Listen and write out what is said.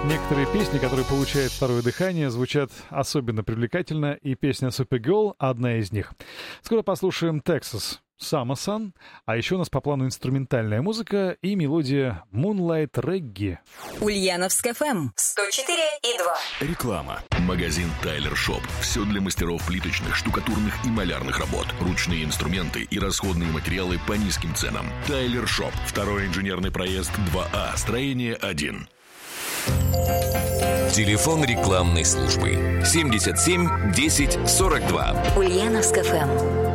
Некоторые песни, которые получают второе дыхание, звучат особенно привлекательно, и песня Supergirl — одна из них. Скоро послушаем Texas Summer, а еще у нас по плану инструментальная музыка и мелодия Moonlight Reggae. Ульяновск ФМ 104,2. Реклама. Магазин Тайлер Шоп. Все для мастеров плиточных, штукатурных и малярных работ. Ручные инструменты и расходные материалы по низким ценам. Тайлер Шоп. Второй инженерный проезд 2А. Строение 1. Телефон рекламной службы 77 10 42. Ульяновск ФМ.